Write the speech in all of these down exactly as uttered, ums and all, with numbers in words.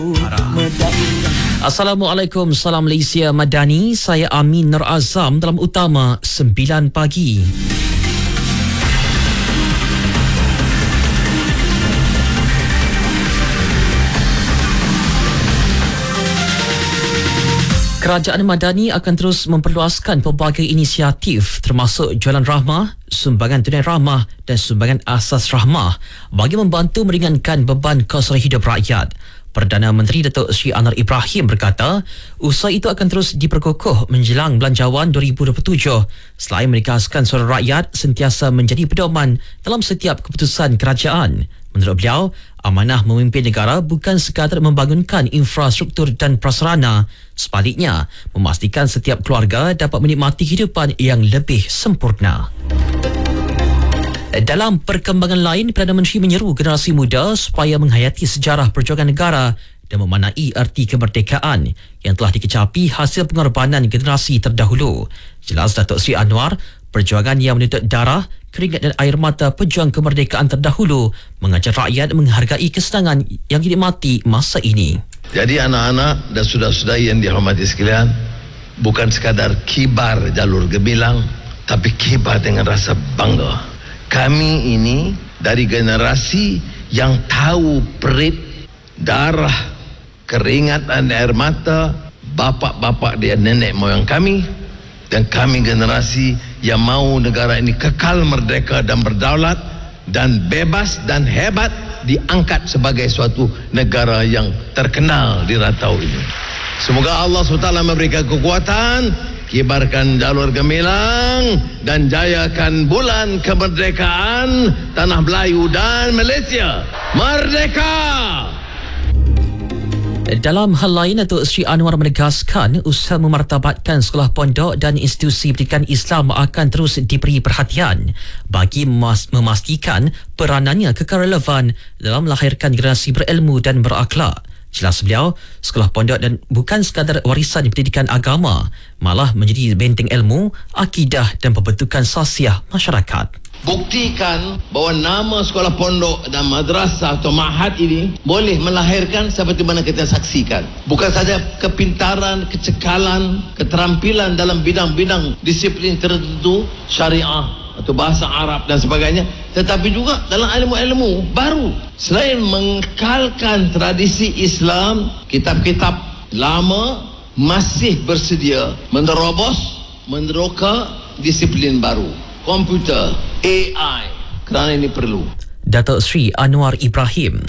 Assalamualaikum, salam Malaysia Madani. Saya Amin Nur Azam dalam Utama sembilan pagi. Kerajaan Madani akan terus memperluaskan pelbagai inisiatif termasuk jualan rahmah, sumbangan tunai rahmah dan sumbangan asas rahmah bagi membantu meringankan beban kos hidup rakyat. Perdana Menteri Datuk Seri Anwar Ibrahim berkata, usaha itu akan terus diperkukuh menjelang Belanjawan dua ribu dua puluh tujuh selain menegaskan suara rakyat sentiasa menjadi pedoman dalam setiap keputusan kerajaan. Menurut beliau, amanah memimpin negara bukan sekadar membangunkan infrastruktur dan prasarana, sebaliknya memastikan setiap keluarga dapat menikmati kehidupan yang lebih sempurna. Dalam perkembangan lain, Perdana Menteri menyeru generasi muda supaya menghayati sejarah perjuangan negara dan memaknai erti kemerdekaan yang telah dikecapi hasil pengorbanan generasi terdahulu. Jelas Datuk Seri Anwar, perjuangan yang menuntut darah, keringat dan air mata pejuang kemerdekaan terdahulu mengajar rakyat menghargai kesenangan yang dinikmati masa ini. Jadi anak-anak dan saudara-saudari yang dihormati sekalian, bukan sekadar kibar jalur gemilang, tapi kibar dengan rasa bangga. Kami ini dari generasi yang tahu perit, darah, keringat dan air mata bapa-bapa dan nenek moyang kami, dan kami generasi yang mahu negara ini kekal merdeka dan berdaulat dan bebas dan hebat diangkat sebagai suatu negara yang terkenal di ratau ini. Semoga Allah subhanahu wa taala memberikan kekuatan, kibarkan jalur gemilang dan jayakan bulan kemerdekaan tanah Melayu dan Malaysia. Merdeka! Dalam hal lain, Datuk Seri Anwar menegaskan usaha memartabatkan sekolah pondok dan institusi pendidikan Islam akan terus diberi perhatian bagi memastikan peranannya kekal relevan dalam melahirkan generasi berilmu dan berakhlak. Jelas beliau, sekolah pondok dan bukan sekadar warisan pendidikan agama, malah menjadi benteng ilmu, akidah dan pembentukan sasiah masyarakat. Buktikan bahawa nama sekolah pondok dan madrasah atau ma'had ini boleh melahirkan seperti mana kita saksikan. Bukan saja kepintaran, kecekalan, keterampilan dalam bidang-bidang disiplin tertentu, syariah atau bahasa Arab dan sebagainya, tetapi juga dalam ilmu-ilmu baru. Selain mengekalkan tradisi Islam, kitab-kitab lama masih bersedia menerobos, meneroka disiplin baru, komputer, A I, kerana ini perlu. Datuk Seri Anwar Ibrahim.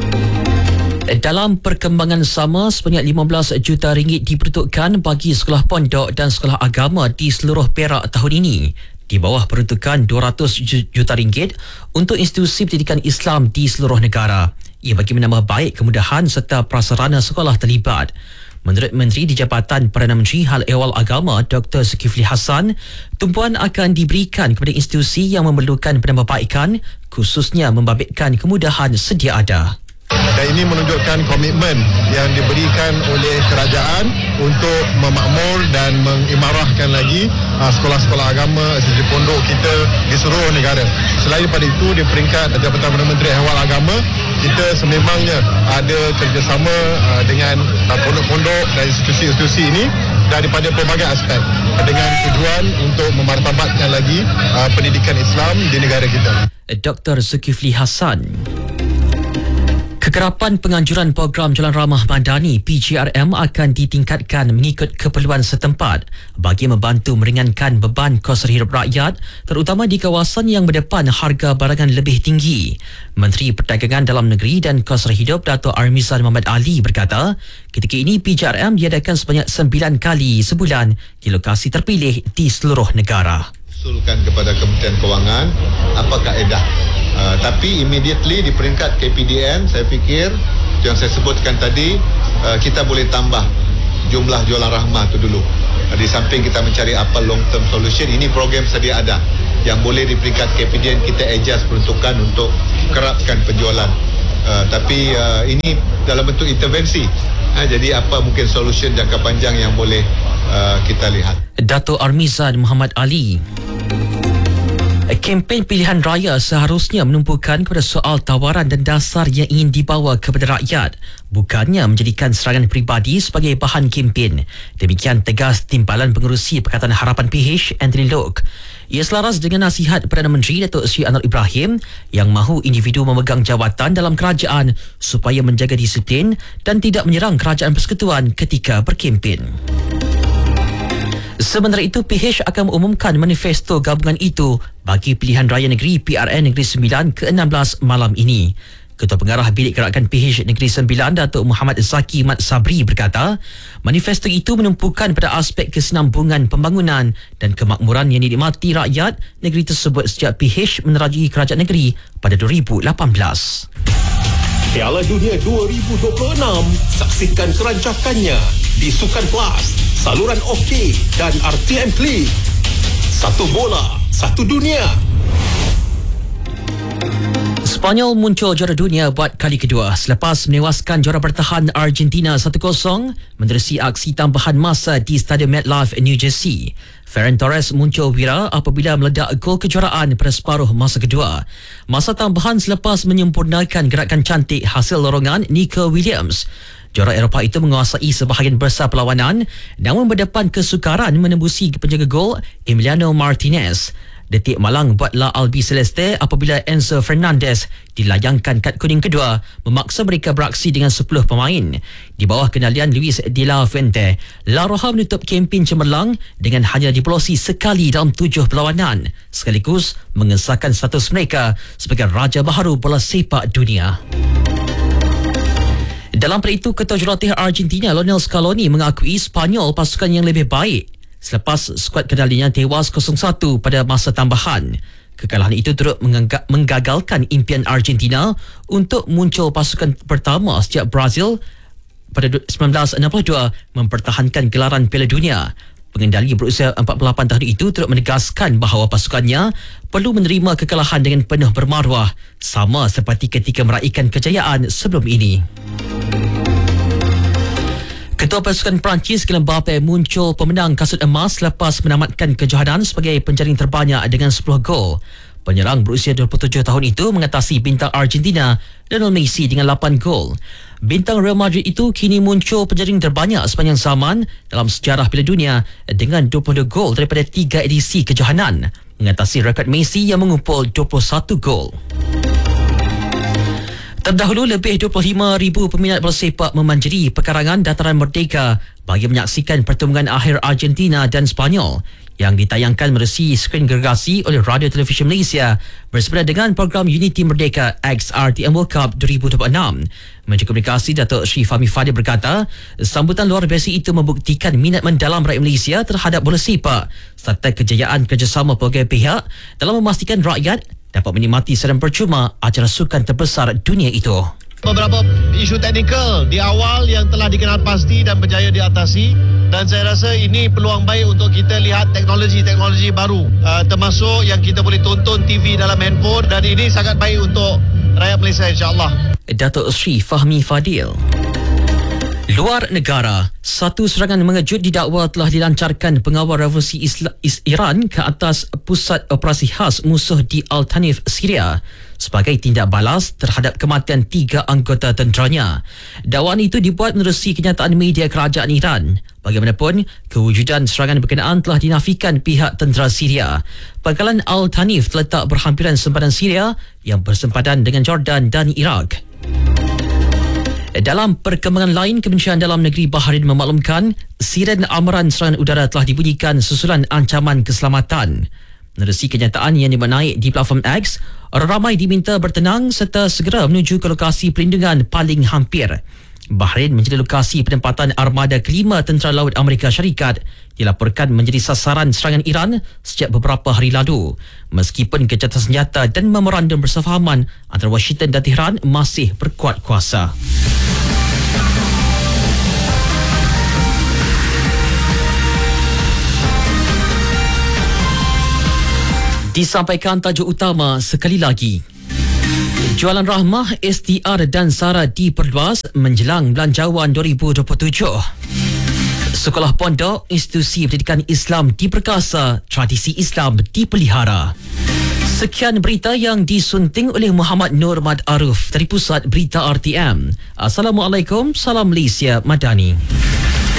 Dalam perkembangan sama, sebanyak lima belas juta ringgit diperuntukkan bagi sekolah pondok dan sekolah agama di seluruh Perak tahun ini, di bawah peruntukan dua ratus juta ringgit untuk institusi pendidikan Islam di seluruh negara. Ia bagi menambah baik kemudahan serta prasarana sekolah terlibat. Menurut Menteri di Jabatan Perdana Menteri Hal Ehwal Agama Doktor Zulkifli Hassan, tumpuan akan diberikan kepada institusi yang memerlukan penambahbaikan, khususnya membabitkan kemudahan sedia ada. Dan ini menunjukkan komitmen yang diberikan oleh kerajaan untuk memakmur dan mengimarahkan lagi uh, sekolah-sekolah agama, institusi pondok kita di seluruh negara. Selain daripada itu, di peringkat Jabatan Perdana Menteri Ehwal Agama, kita sememangnya ada kerjasama uh, dengan uh, pondok-pondok dan institusi-institusi ini daripada pelbagai aspek dengan tujuan untuk memartabatkan lagi uh, pendidikan Islam di negara kita. Doktor Zulkifli Hassan. Kekerapan penganjuran program Jalan Ramah Madani P J R M akan ditingkatkan mengikut keperluan setempat bagi membantu meringankan beban kos hidup rakyat, terutama di kawasan yang berdepan harga barangan lebih tinggi. Menteri Perdagangan Dalam Negeri dan Kos Hidup Dato' Armizan Muhammad Ali berkata, ketika ini P J R M diadakan sebanyak sembilan kali sebulan di lokasi terpilih di seluruh negara. Usulkan kepada Kementerian Kewangan apa kaedah. Uh, tapi immediately di peringkat K P D N, saya fikir yang saya sebutkan tadi, uh, kita boleh tambah jumlah jualan rahmah tu dulu. Uh, di samping kita mencari apa long term solution, ini program sedia ada yang boleh di peringkat K P D N kita adjust peruntukan untuk kerapkan penjualan. Uh, tapi uh, ini dalam bentuk intervensi. Uh, jadi apa mungkin solution jangka panjang yang boleh uh, kita lihat. Dato' Armizan Muhammad Ali. Kempen pilihan raya seharusnya menumpukan kepada soal tawaran dan dasar yang ingin dibawa kepada rakyat, bukannya menjadikan serangan peribadi sebagai bahan kempen. Demikian tegas Timbalan Pengerusi Pakatan Harapan P H, Anthony Loke. Ia selaras dengan nasihat Perdana Menteri Datuk Seri Anwar Ibrahim yang mahu individu memegang jawatan dalam kerajaan supaya menjaga disiplin dan tidak menyerang kerajaan persekutuan ketika berkempen. Sementara itu, P H akan mengumumkan manifesto gabungan itu bagi pilihan raya negeri P R N Negeri Sembilan ke enam belas malam ini. Ketua Pengarah Bilik Gerakan P H Negeri Sembilan, Datuk Muhammad Zaki Mat Sabri berkata, manifesto itu menumpukan pada aspek kesinambungan pembangunan dan kemakmuran yang dinikmati rakyat negeri tersebut sejak P H menerajui kerajaan negeri pada dua ribu lapan belas. Piala Dunia dua ribu dua puluh enam, saksikan kerancakannya di Sukan Plus, saluran OK dan R T M Klik. Satu bola, satu dunia. Spanyol muncul juara dunia buat kali kedua selepas menewaskan juara bertahan Argentina satu kosong menerusi aksi tambahan masa di Stadium MetLife, New Jersey. Ferran Torres muncul wira apabila meledak gol kejuaraan pada separuh masa kedua. Masa tambahan selepas menyempurnakan gerakan cantik hasil lorongan Nico Williams. Juara Eropah itu menguasai sebahagian besar perlawanan namun berdepan kesukaran menembusi penjaga gol Emiliano Martinez. Detik malang buat La Albi Celeste apabila Enzo Fernandez dilayangkan kad kuning kedua memaksa mereka beraksi dengan sepuluh pemain. Di bawah kendalian Luis de la Fuente, La Roja menutup kempen cemerlang dengan hanya dipelosi sekali dalam tujuh perlawanan, sekaligus mengesahkan status mereka sebagai raja baharu bola sepak dunia. Dalam pada itu, Ketua Jurulatih Argentina Lionel Scaloni mengakui Spanyol pasukan yang lebih baik selepas skuad kendalinya tewas kosong satu pada masa tambahan. Kekalahan itu turut menggagalkan impian Argentina untuk muncul pasukan pertama sejak Brazil pada sembilan belas enam puluh dua mempertahankan gelaran Piala Dunia. Pengendali berusia empat puluh lapan tahun itu turut menegaskan bahawa pasukannya perlu menerima kekalahan dengan penuh bermaruah, sama seperti ketika meraihkan kejayaan sebelum ini. Ketua pasukan Perancis Kylian Mbappe muncul pemenang kasut emas selepas menamatkan kejohanan sebagai penjaring terbanyak dengan sepuluh gol. Penyerang berusia dua puluh tujuh tahun itu mengatasi bintang Argentina Lionel Messi dengan lapan gol. Bintang Real Madrid itu kini muncul penjaring terbanyak sepanjang zaman dalam sejarah Piala Dunia dengan dua puluh dua gol daripada tiga edisi kejohanan, mengatasi rekod Messi yang mengumpul dua puluh satu gol. Terdahulu, lebih dua puluh lima ribu peminat bola sepak memanjiri pekarangan Dataran Merdeka bagi menyaksikan pertandingan akhir Argentina dan Spanyol yang ditayangkan melalui skrin gergasi oleh Radio Televisyen Malaysia bersempena dengan program Unity Merdeka X R T M World Cup dua ribu dua puluh enam. Menteri Komunikasi Datuk Sri Fahmi Fadil berkata, sambutan luar biasa itu membuktikan minat mendalam rakyat Malaysia terhadap bola sepak serta kejayaan kerjasama pelbagai pihak dalam memastikan rakyat dapat menikmati secara percuma acara sukan terbesar dunia itu. Beberapa isu teknikal di awal yang telah dikenal pasti dan berjaya diatasi, dan saya rasa ini peluang baik untuk kita lihat teknologi-teknologi baru, uh, termasuk yang kita boleh tonton T V dalam handphone, dan ini sangat baik untuk rakyat Malaysia, insya-Allah. Datuk Sri Fahmi Fadil. Luar negara, satu serangan mengejut didakwa telah dilancarkan pengawal revolusi Islam, Iran ke atas pusat operasi khas musuh di Al-Tanif, Syria sebagai tindak balas terhadap kematian tiga anggota tenteranya. Dakwaan itu dibuat menerusi kenyataan media kerajaan Iran. Bagaimanapun, kewujudan serangan berkenaan telah dinafikan pihak tentera Syria. Pangkalan Al-Tanif terletak berhampiran sempadan Syria yang bersempadan dengan Jordan dan Iraq. Dalam perkembangan lain, Kementerian Dalam Negeri Bahrain memaklumkan siren amaran serangan udara telah dibunyikan susulan ancaman keselamatan. Menerusi kenyataan yang dimaknai di platform X, orang ramai diminta bertenang serta segera menuju ke lokasi perlindungan paling hampir. Bahrain menjadi lokasi penempatan armada kelima Tentera Laut Amerika Syarikat dilaporkan menjadi sasaran serangan Iran sejak beberapa hari lalu. Meskipun gencatan senjata dan memorandum bersefahaman antara Washington dan Tehran masih berkuat kuasa. Disampaikan tajuk utama sekali lagi. Jualan rahmah, S T R dan sara diperluas menjelang Belanjawan dua ribu dua puluh tujuh. Sekolah pondok, institusi pendidikan Islam diperkasa, tradisi Islam dipelihara. Sekian berita yang disunting oleh Muhammad Nur Mad Aruf dari Pusat Berita R T M. Assalamualaikum, salam Malaysia Madani.